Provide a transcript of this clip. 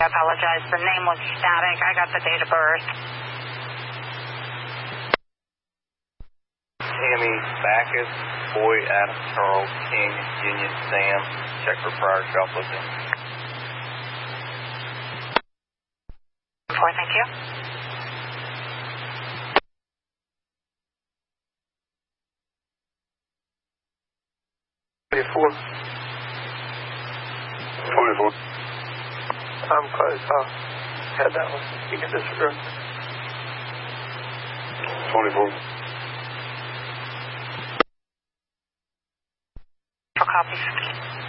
I apologize. The name was static. I got the date of birth. Tammy Backus, Boyd, Adam, Charles, King, Union, Sam. Check for prior shoplifting. 4, thank you. Four. 24. I'm close. I'll head that one. You can disregard. 24. For copies.